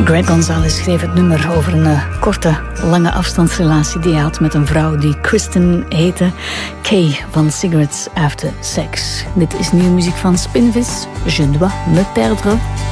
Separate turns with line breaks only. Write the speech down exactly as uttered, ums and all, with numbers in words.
Greg Gonzalez schreef het nummer over een uh, korte, lange afstandsrelatie die hij had met een vrouw die Kristen heette. Kay van Cigarettes After Sex. Dit is nieuwe muziek van Spinvis. Je dois me perdre.